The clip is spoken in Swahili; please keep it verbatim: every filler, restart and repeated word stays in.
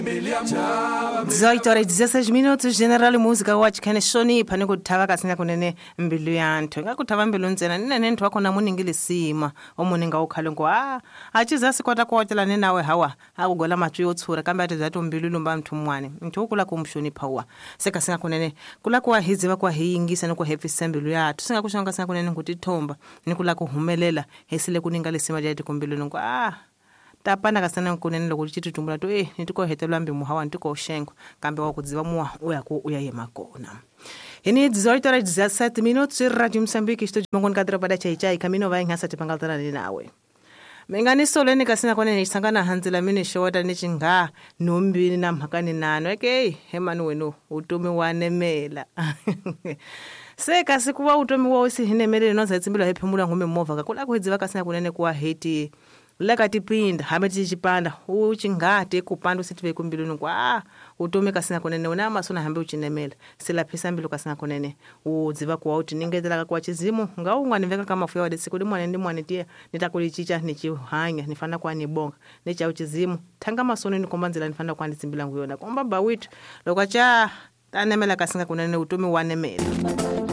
Zoitore dezesseis minutos general musica watch kene shoni pane kuthava kasinga kunene mbilu yanthu ngakuthava mbilu ntsena nene nthu wakhona muningi lisima omuninga ukhale ngo ah achiza sikota kotela nenawe hawa akugola matswi yotsura kambe ati zato mbilu lumba mthu mwane nthu kula kumshoni phawa seka singa kunene kula kwa hizi va kwa hiyingisa no ku happy sembilu yathu singa kushanga singa kunene nguti thomba nikula kuhumelela hesile kuninga lisima jati kumbilu ngo ah tapana kasana kunene lokuti chitu tumbula to eh nitiko hetelwa mbi muhawa ntiko shengo kambe wakudziva muwa uya ku uya yemakona ini dzizoitora dezessete minutos Radio Moçambique isto jimongoni kadra pada chai chai kamino vai ngasa tipangaltana nawe mengani soleni kasina konene isangana hanzila mini shota nichinga nombini na mhakani nano eke hemani wenu utumi wanemela seka sikuwa utumi wa usi hinemele noza tsimbilo hephemula ngume mova kakula kuhidziva kasina kunene kuwa heti leka tipinda hameti chipanda uchingate kupanda usitiwe kumbiluni kwa ah utome kasina kunene una masona hambe uchinemela sila pesa mbilu kasina kunene udziva kwa uti ningedela kwa chizimu ngaungwa niveka kama fuya wade siku limwane ndi mwane tie nitakulichicha nichihanya nifana kwa nibonga necha uchizimu tanga masono ni kombanzila nifana kwa ndizimbila nguyona kwamba bawitu lokwacha tanemela kasina kunene utome wanemela